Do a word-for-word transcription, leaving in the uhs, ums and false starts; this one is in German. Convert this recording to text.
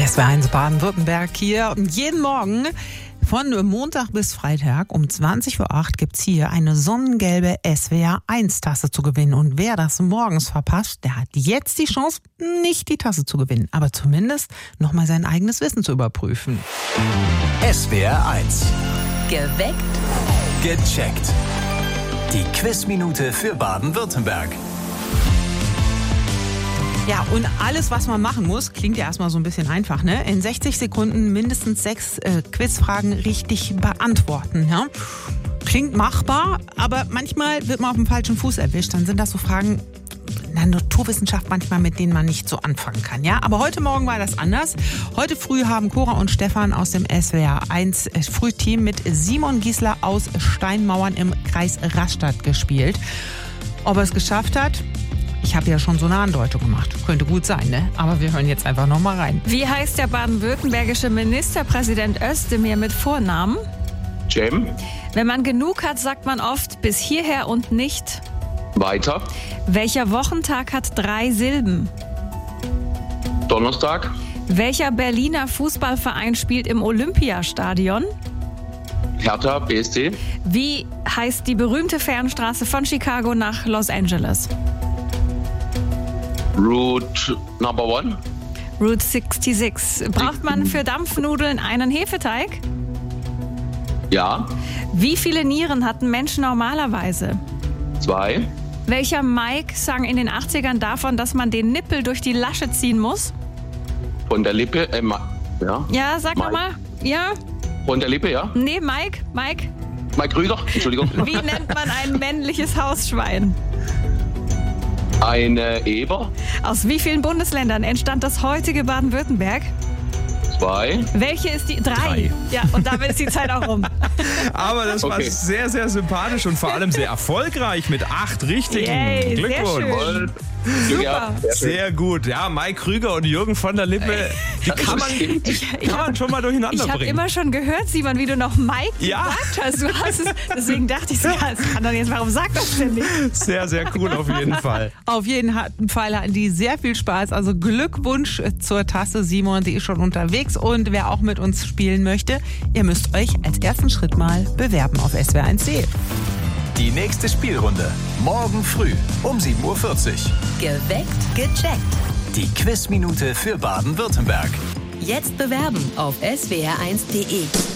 S W R eins Baden-Württemberg hier. Jeden Morgen von Montag bis Freitag um zwanzig Uhr acht gibt es hier eine sonnengelbe S W R eins Tasse zu gewinnen. Und wer das morgens verpasst, der hat jetzt die Chance, nicht die Tasse zu gewinnen, aber zumindest nochmal sein eigenes Wissen zu überprüfen. S W R eins. Geweckt. Gecheckt. Die Quizminute für Baden-Württemberg. Ja, und alles, was man machen muss, klingt ja erstmal so ein bisschen einfach, ne? In sechzig Sekunden mindestens sechs äh, Quizfragen richtig beantworten, ja? Klingt machbar, aber manchmal wird man auf dem falschen Fuß erwischt. Dann sind das so Fragen in der Naturwissenschaft manchmal, mit denen man nicht so anfangen kann, ja? Aber heute Morgen war das anders. Heute früh haben Cora und Stefan aus dem S W R eins Frühteam mit Simon Giesler aus Steinmauern im Kreis Rastatt gespielt. Ob er es geschafft hat? Ich habe ja schon so eine Andeutung gemacht. Könnte gut sein, ne? Aber wir hören jetzt einfach noch mal rein. Wie heißt der baden-württembergische Ministerpräsident Özdemir mit Vornamen? Cem. Wenn man genug hat, sagt man oft bis hierher und nicht. Weiter. Welcher Wochentag hat drei Silben? Donnerstag. Welcher Berliner Fußballverein spielt im Olympiastadion? Hertha B S C. Wie heißt die berühmte Fernstraße von Chicago nach Los Angeles? Route Number One. Route sechsundsechzig. Braucht man für Dampfnudeln einen Hefeteig? Ja. Wie viele Nieren hatten Menschen normalerweise? Zwei. Welcher Mike sang in den achtzigern davon, dass man den Nippel durch die Lasche ziehen muss? Von der Lippe. Äh, Ma- ja. Ja, sag Mike. nochmal. Ja? Von der Lippe, ja. Nee, Mike. Mike. Mike Rüder. Entschuldigung. Wie nennt man ein männliches Hausschwein? Eine Eber. Aus wie vielen Bundesländern entstand das heutige Baden-Württemberg? Zwei. Welche ist die? Drei. Drei. Ja, und damit ist die Zeit auch rum. Aber das war Okay. sehr, sehr sympathisch und vor allem sehr erfolgreich mit acht richtigen. Yay, sehr Glückwunsch. schön. Voll. Super. Ja, sehr schön. Sehr gut. Ja, Mike Krüger und Jürgen von der Lippe, die kann man, die kann man schon mal durcheinander Ich habe bringen. immer schon gehört, Simon, wie du noch Mike Ja. gesagt hast. Du hast es, deswegen dachte ich, so, ja, das kann doch jetzt, warum sagt das denn nicht? Sehr, sehr cool auf jeden Fall. Auf jeden Fall hatten die sehr viel Spaß. Also Glückwunsch zur Tasse, Simon, die ist schon unterwegs. Und wer auch mit uns spielen möchte, ihr müsst euch als ersten Schritt mal bewerben auf S W R eins punkt de. Die nächste Spielrunde. Morgen früh um sieben Uhr vierzig. Geweckt. Gecheckt. Die Quizminute für Baden-Württemberg. Jetzt bewerben auf S W R eins punkt de.